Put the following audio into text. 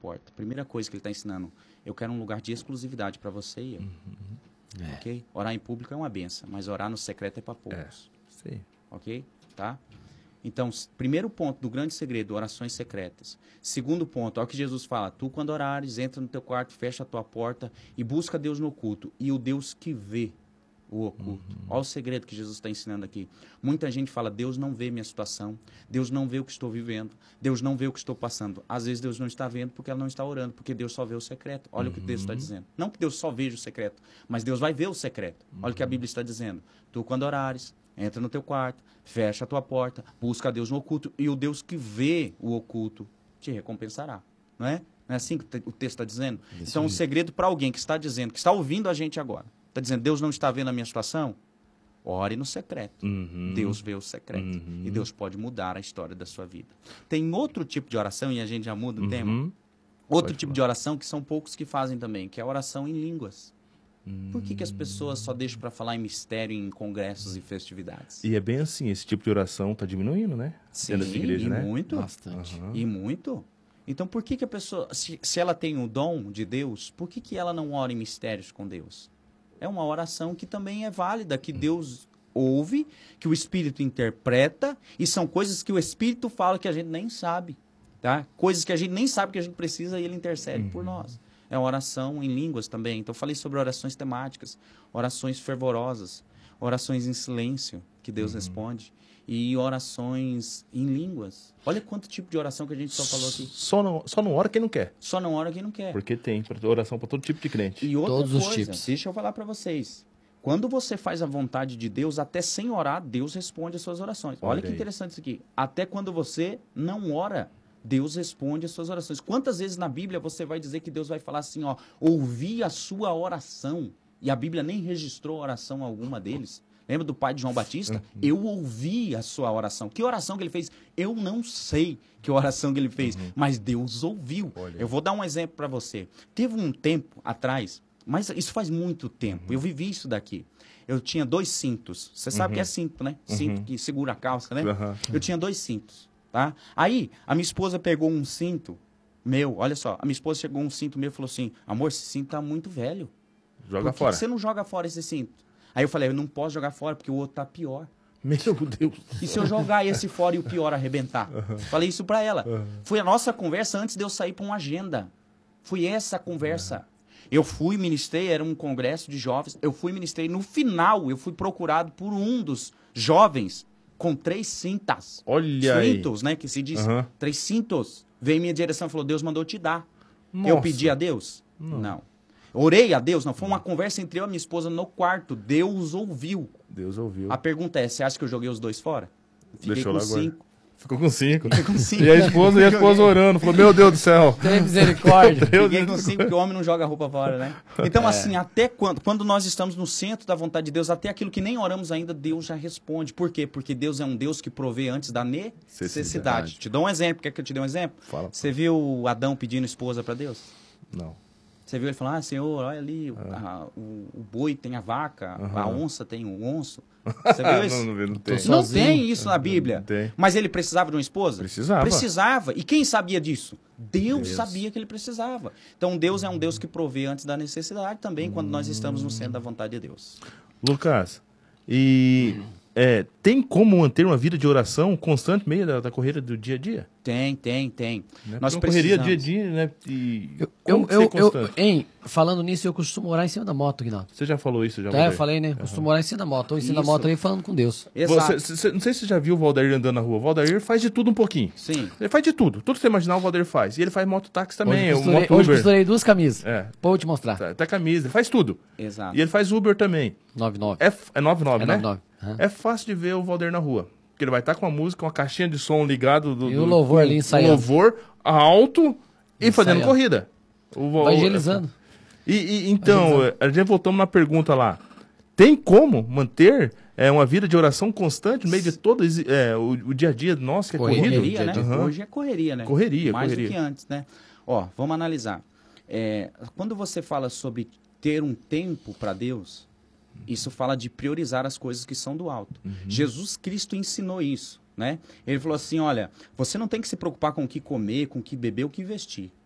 porta. Primeira coisa que ele está ensinando, eu quero um lugar de exclusividade para você e eu. Ok? Orar em público é uma benção, mas orar no secreto é para poucos. Sim. Ok? Tá? Então, primeiro ponto do grande segredo, orações secretas. Segundo ponto, é o que Jesus fala, tu quando orares, entra no teu quarto, fecha a tua porta e busca Deus no oculto. E o Deus que vê o oculto. Olha o segredo que Jesus está ensinando aqui. Muita gente fala, Deus não vê minha situação, Deus não vê o que estou vivendo, Deus não vê o que estou passando. Às vezes Deus não está vendo porque ela não está orando, porque Deus só vê o secreto. Olha o que Deus está dizendo. Não que Deus só veja o secreto, mas Deus vai ver o secreto. Olha o que a Bíblia está dizendo. Tu quando orares, entra no teu quarto, fecha a tua porta, busca Deus no oculto e o Deus que vê o oculto te recompensará. Não é? Não é assim que o texto está dizendo? Então, o segredo para alguém que está dizendo, que está ouvindo a gente agora, está dizendo, Deus não está vendo a minha situação? Ore no secreto. Deus vê o secreto. E Deus pode mudar a história da sua vida. Tem outro tipo de oração, e a gente já muda o tema. Outro tipo de oração que são poucos que fazem também, que é a oração em línguas. Por que as pessoas só deixam para falar em mistério em congressos e festividades? E é bem assim, esse tipo de oração está diminuindo, né? Sim, dentro dessa igreja, e né? muito. Bastante. E muito. Então, por que a pessoa, se ela tem o dom de Deus, por que ela não ora em mistérios com Deus? É uma oração que também é válida, que Deus ouve, que o Espírito interpreta, e são coisas que o Espírito fala que a gente nem sabe, tá? Coisas que a gente nem sabe que a gente precisa e ele intercede por nós. É uma oração em línguas também. Então, eu falei sobre orações temáticas, orações fervorosas, orações em silêncio, que Deus responde, e orações em línguas. Olha quanto tipo de oração que a gente só falou aqui. Só não ora quem não quer. Só não ora quem não quer. Porque tem oração para todo tipo de crente. E outra Todos os coisa, tipos. deixa eu falar para vocês. Quando você faz a vontade de Deus, até sem orar, Deus responde as suas orações. Olha que aí. interessante isso aqui. Até quando você não ora, Deus responde as suas orações. Quantas vezes na Bíblia você vai dizer que Deus vai falar assim, ó, ouvi a sua oração, e a Bíblia nem registrou oração alguma deles? Lembra do pai de João Batista? Eu ouvi a sua oração. Que oração que ele fez? Eu não sei que oração que ele fez, mas Deus ouviu. Eu vou dar um exemplo para você. Teve um tempo atrás, mas isso faz muito tempo, eu vivi isso daqui. Eu tinha 2 cintos. Você sabe que é cinto, né? Cinto que segura a calça, né? Eu tinha 2 cintos, tá? Aí, a minha esposa pegou um cinto meu, olha só, a minha esposa chegou um cinto meu e falou assim, amor, esse cinto tá muito velho. Joga Por que fora. que você não joga fora esse cinto? Aí eu falei, eu não posso jogar fora porque o outro tá pior. Meu Deus. E se eu jogar esse fora e o pior arrebentar? Falei isso pra ela. Foi a nossa conversa antes de eu sair pra uma agenda. Foi essa a conversa. Eu fui, ministrei, era um congresso de jovens, eu fui, ministrei. No final, eu fui procurado por um dos jovens com 3 cintas. Olha aí. Cintos, né, que se diz. 3 cintos. Veio em minha direção e falou, Deus mandou te dar. Eu Nossa. pedi a Deus? Não. Orei a Deus? Não. Foi uma conversa entre eu e minha esposa no quarto. Deus ouviu. Deus ouviu. A pergunta é, você acha que eu joguei os 2 fora? Fiquei Deixou com lá agora. 5. Ficou com 5. Fiquei com 5. E a esposa orando. Falou, meu Deus do céu. Tem misericórdia. Fiquei com 5 porque o homem não joga roupa fora, né? Então, assim, até quando nós estamos no centro da vontade de Deus, até aquilo que nem oramos ainda, Deus já responde. Por quê? Porque Deus é um Deus que provê antes da necessidade. Te dou um exemplo. Quer que eu te dê um exemplo? Fala. Você viu Adão pedindo esposa para Deus? Não. Você viu ele falar, Senhor, olha ali, o boi tem a vaca, a onça tem o onço. Você viu isso? Não tem. Tô Não sozinho. tem isso na Bíblia. Não tem. Mas ele precisava de uma esposa? Precisava. Precisava. E quem sabia disso? Deus sabia que ele precisava. Então Deus é um Deus que provê antes da necessidade também, quando nós estamos no centro da vontade de Deus. Lucas, e tem como manter uma vida de oração constante no meio da correria do dia a dia? Tem. Né? Nós Porque uma correria precisamos. dia a dia, né? E como ser Eu, constante? falando nisso, eu costumo orar em cima da moto, Guinaldo. Você já falou isso, já Eu falei, né? Costumo orar em cima da moto. Ou em cima da Isso. moto aí falando com Deus. Exato. Não sei se você já viu o Valdair andando na rua. O Valdair faz de tudo um pouquinho. Sim. Ele faz de tudo. Tudo que você imaginar, o Valdair faz. E ele faz mototáxi também, Hoje moto hoje Uber. costurei 2 camisas. É. Pô, vou te mostrar. Tá camisa, ele faz tudo. Exato. E ele faz Uber também. 99. É 99, É né? 99. Aham. É fácil de ver o Valdair na rua. Porque ele vai estar com uma música, uma caixinha de som ligado. E o louvor ali ensaiando. O louvor alto e fazendo Ensaiando. corrida. Evangelizando. Então, a gente voltamos na pergunta lá. Tem como manter uma vida de oração constante no meio de todo o dia a dia nosso, que é corrido? Correria, né? Aham. Hoje é correria, né? Correria. Mais do que antes, né? Ó, vamos analisar. Quando você fala sobre ter um tempo para Deus, isso fala de priorizar as coisas que são do alto. Jesus Cristo ensinou isso, né? Ele falou assim, olha, você não tem que se preocupar com o que comer, com o que beber, o que vestir.